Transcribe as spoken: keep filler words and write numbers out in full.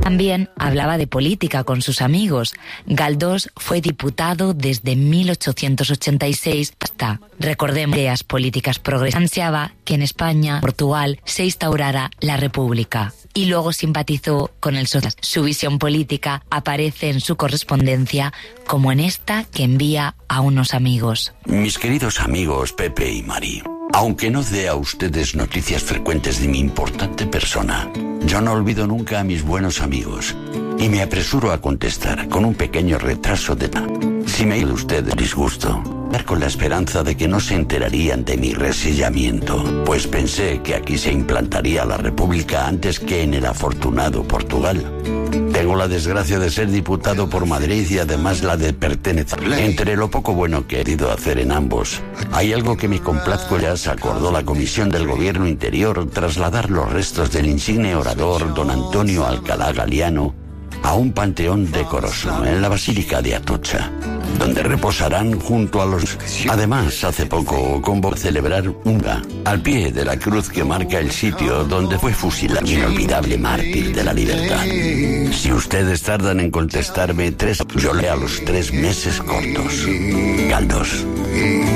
También hablaba de política con sus amigos. Galdós fue diputado desde mil ochocientos ochenta y seis hasta, recordemos, ideas políticas progresistas. Ansiaba que en España, Portugal, se instaurara la República. Y luego simpatizó con el socialismo. Su visión política aparece en su correspondencia, como en esta que envía a unos amigos. Mis queridos amigos Pepe y Mari, aunque no dé a ustedes noticias frecuentes de mi importante persona, yo no olvido nunca a mis buenos amigos y me apresuro a contestar con un pequeño retraso de... Si me de usted de disgusto, con la esperanza de que no se enterarían de mi resillamiento, pues pensé que aquí se implantaría la República antes que en el afortunado Portugal. Tengo la desgracia de ser diputado por Madrid y además la de pertenecer. Entre lo poco bueno que he ido a hacer en ambos, hay algo que me complazco. Ya se acordó la Comisión del Gobierno Interior trasladar los restos del insigne orador don Antonio Alcalá Galiano a un panteón decoroso en la Basílica de Atocha, donde reposarán junto a los... Además, hace poco convocó a celebrar un ga al pie de la cruz que marca el sitio donde fue fusilado el inolvidable mártir de la libertad. Si ustedes tardan en contestarme tres, yo leo a los tres meses cortos. Galdós.